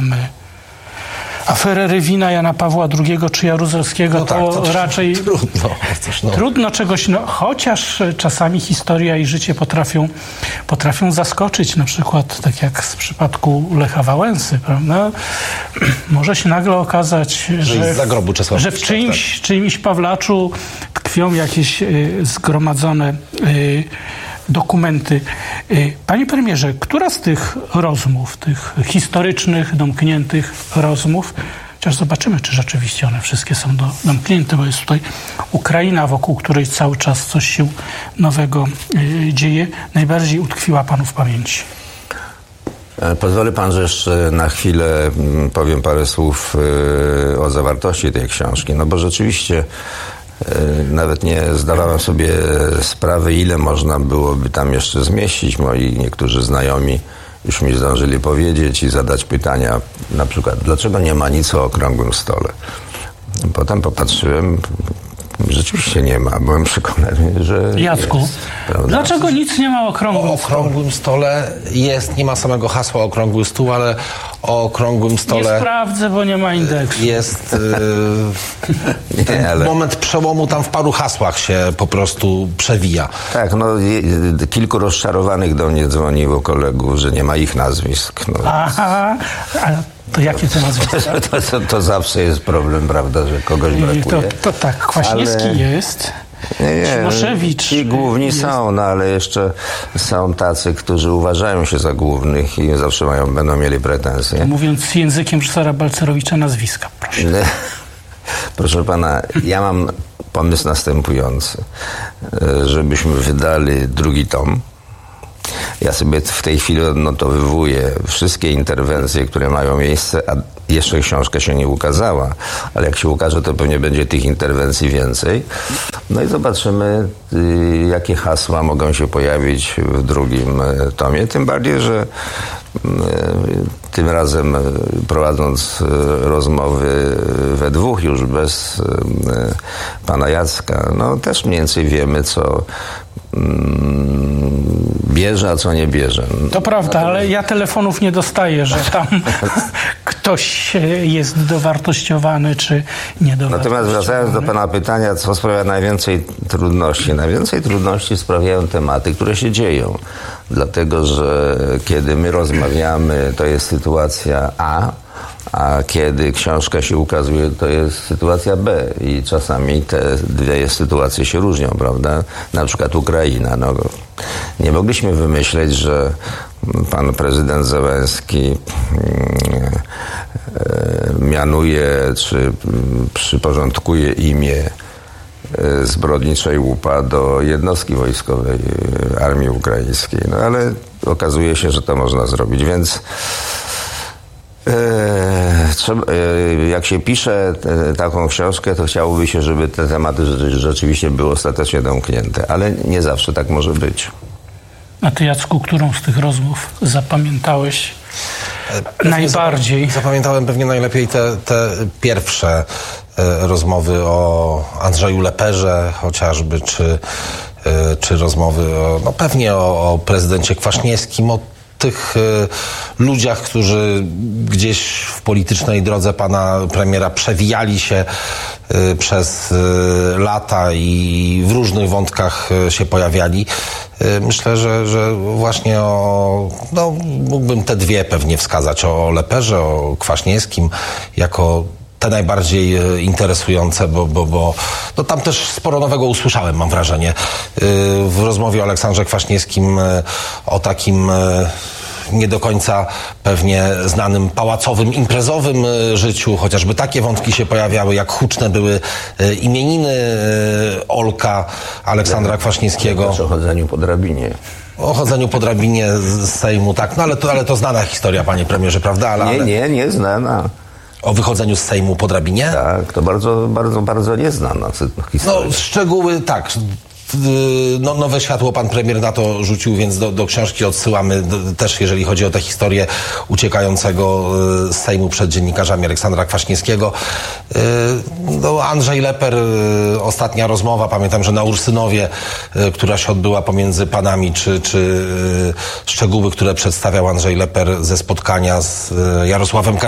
mamy aferę Rywina, Jana Pawła II czy Jaruzelskiego, no tak, to raczej trudno czegoś, chociaż czasami historia i życie potrafią zaskoczyć, na przykład tak jak w przypadku Lecha Wałęsy, prawda? Może się nagle okazać, że w czyimś Pawlaczu tkwią jakieś zgromadzone dokumenty. Panie premierze, która z tych rozmów, tych historycznych, domkniętych rozmów, chociaż zobaczymy, czy rzeczywiście one wszystkie są domknięte, bo jest tutaj Ukraina, wokół której cały czas coś się nowego dzieje, najbardziej utkwiła panu w pamięci? Pozwoli pan, że jeszcze na chwilę powiem parę słów o zawartości tej książki, no bo rzeczywiście nawet nie zdawałem sobie sprawy, ile można byłoby tam jeszcze zmieścić. Moi niektórzy znajomi już mi zdążyli powiedzieć i zadać pytania, na przykład, dlaczego nie ma nic o okrągłym stole? Potem popatrzyłem, rzeczywiście nie ma. Byłem przekonany, że Jacku, jest, dlaczego nic nie ma o okrągłym stole? O okrągłym stole jest, nie ma samego hasła okrągły stół, ale o okrągłym stole... Nie sprawdzę, bo nie ma indeksu. Jest moment przełomu, tam w paru hasłach się po prostu przewija. Tak, kilku rozczarowanych do mnie dzwoniło kolegów, że nie ma ich nazwisk. Aha, ale to jakie to nazwiska? To zawsze jest problem, prawda, że kogoś brakuje. To tak, Kwaśniewski jest... Nie, ci główni są, ale jeszcze są tacy, którzy uważają się za głównych i zawsze będą mieli pretensje. Mówiąc językiem profesora Balcerowicza, nazwiska, proszę. Proszę pana, ja mam pomysł następujący, żebyśmy wydali drugi tom. Ja sobie w tej chwili odnotowywuję wszystkie interwencje, które mają miejsce, a jeszcze książka się nie ukazała, ale jak się ukaże, to pewnie będzie tych interwencji więcej. No i zobaczymy, jakie hasła mogą się pojawić w drugim tomie. Tym bardziej, że tym razem prowadząc rozmowy we dwóch już bez pana Jacka, też mniej więcej wiemy, co bierze, a co nie bierze. To prawda, ale ja telefonów nie dostaję, że tam ktoś jest dowartościowany, czy niedowartościowany. Natomiast wracając do pana pytania, co sprawia najwięcej trudności? Najwięcej trudności sprawiają tematy, które się dzieją. Dlatego, że kiedy my rozmawiamy, to jest sytuacja a kiedy książka się ukazuje, to jest sytuacja B i czasami te dwie sytuacje się różnią, prawda? Na przykład Ukraina. Nie mogliśmy wymyśleć, że pan prezydent Zełenski mianuje czy przyporządkuje imię zbrodniczej łupa do jednostki wojskowej armii ukraińskiej. Ale okazuje się, że to można zrobić, więc jak się pisze taką książkę, to chciałoby się, żeby te tematy rzeczywiście były ostatecznie domknięte, ale nie zawsze tak może być. A ty, Jacku, którą z tych rozmów zapamiętałeś najbardziej? Zapamiętałem pewnie najlepiej te pierwsze rozmowy o Andrzeju Leperze chociażby, czy rozmowy pewnie o prezydencie Kwaśniewskim, o tych ludziach, którzy gdzieś w politycznej drodze pana premiera przewijali się przez lata i w różnych wątkach się pojawiali. Myślę, że właśnie mógłbym te dwie pewnie wskazać, o Leperze, o Kwaśniewskim, jako te najbardziej interesujące, bo tam też sporo nowego usłyszałem, mam wrażenie. W rozmowie o Aleksandrze Kwaśniewskim, o takim nie do końca pewnie znanym pałacowym, imprezowym życiu, chociażby takie wątki się pojawiały, jak huczne były imieniny Olka Aleksandra Kwaśniewskiego. O chodzeniu po drabinie. O chodzeniu po drabinie z Sejmu, tak. Ale to znana historia, panie premierze, prawda? Nie znana. O wychodzeniu z Sejmu po drabinie? Tak, to bardzo, bardzo, bardzo nieznana historia. Szczegóły, tak. Nowe światło pan premier na to rzucił, więc do książki odsyłamy też, jeżeli chodzi o tę historię uciekającego z Sejmu przed dziennikarzami Aleksandra Kwaśniewskiego. Andrzej Leper, ostatnia rozmowa, pamiętam, że na Ursynowie, która się odbyła pomiędzy panami, czy szczegóły, które przedstawiał Andrzej Leper ze spotkania z Jarosławem Kaczyńskim.